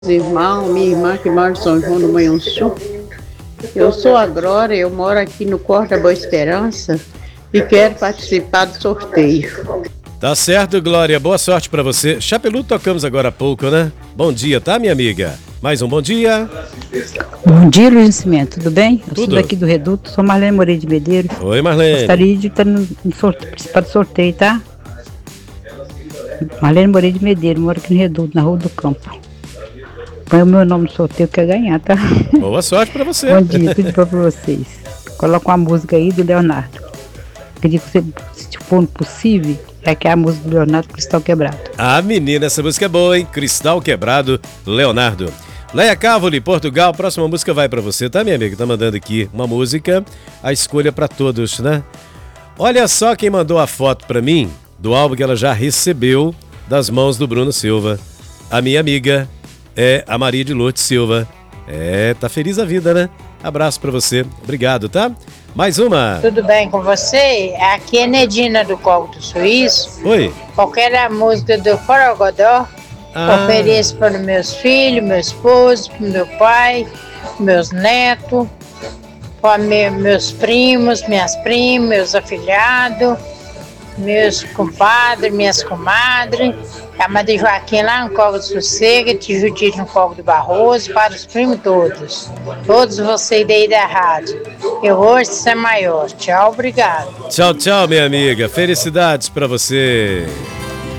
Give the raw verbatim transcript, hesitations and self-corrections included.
Irmão, minha irmã que mora em São João do Manhuaçu. Eu sou a Glória, eu moro aqui no Corte da Boa Esperança e quero participar do sorteio. Tá certo, Glória, boa sorte pra você. Chapelu tocamos agora há pouco, né? Bom dia, tá, minha amiga? Mais um bom dia. Bom dia, Luiz Nascimento, tudo bem? Eu Tudo. sou daqui do Reduto, sou Marlene Moreira de Medeiros. Oi, Marlene. Gostaria de estar no, no sorte- participar do sorteio, tá? Marlene Moreira de Medeiros, moro aqui no Reduto, na Rua do Campo. Põe o meu nome no sorteio que quer ganhar, tá? Boa sorte pra você. Bom dia, tudo bom pra vocês. Coloca uma música aí do Leonardo. Acredito que você, se for possível, é que é a música do Leonardo, Cristal Quebrado. Ah, menina, essa música é boa, hein? Cristal Quebrado, Leonardo. Leia Cávoli, Portugal, próxima música vai pra você, tá, minha amiga? Tá mandando aqui uma música, a escolha pra todos, né? Olha só quem mandou a foto pra mim do álbum que ela já recebeu das mãos do Bruno Silva. A minha amiga é a Maria de Lourdes Silva. É, tá feliz a vida, né? Abraço pra você, obrigado, tá? Mais uma. Tudo bem com você? Aqui é Nedina do Código do Suíço. Oi. Qualquer música do Forogodó, Ah. ofereço para os meus filhos, meu esposo, meu pai, meus netos, para me- meus primos, minhas primas, meus afilhados, meus compadres, minhas comadres, a Madre Joaquim lá no Código do Sossego, Tijudite no Código do Barroso, para os primos todos. Todos vocês daí da rádio. Eu hoje ser maior. Tchau, obrigado. Tchau, tchau, minha amiga. Felicidades pra você.